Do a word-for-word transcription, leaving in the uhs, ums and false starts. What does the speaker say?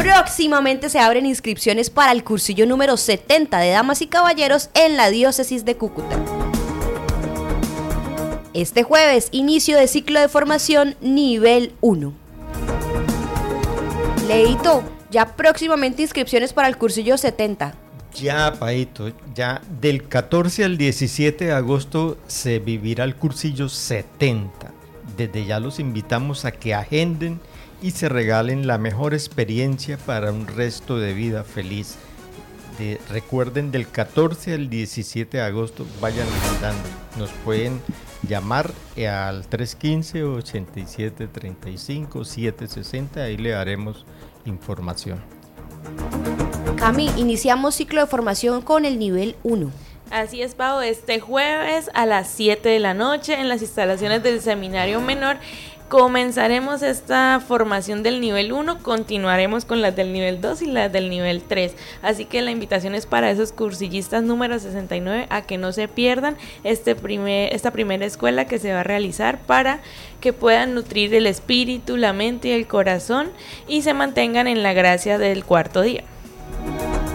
Próximamente se abren inscripciones para el cursillo número setenta de Damas y Caballeros en la Diócesis de Cúcuta. Este jueves, inicio de ciclo de formación nivel uno. Leito, ya próximamente inscripciones para el cursillo setenta. Ya, Paito, ya del catorce al diecisiete de agosto se vivirá el cursillo setenta. Desde ya los invitamos a que agenden y se regalen la mejor experiencia para un resto de vida feliz. De, recuerden, del catorce al diecisiete de agosto, vayan agendando. Nos pueden llamar al tres uno cinco, ochenta y siete, treinta y cinco, setecientos sesenta, ahí le daremos información. Cami, iniciamos ciclo de formación con el nivel uno. Así es, Pau, este jueves a las siete de la noche en las instalaciones del Seminario Menor comenzaremos esta formación del nivel uno, continuaremos con las del nivel dos y las del nivel tres, así que la invitación es para esos cursillistas número sesenta y nueve a que no se pierdan este primer, esta primera escuela que se va a realizar para que puedan nutrir el espíritu, la mente y el corazón y se mantengan en la gracia del cuarto día.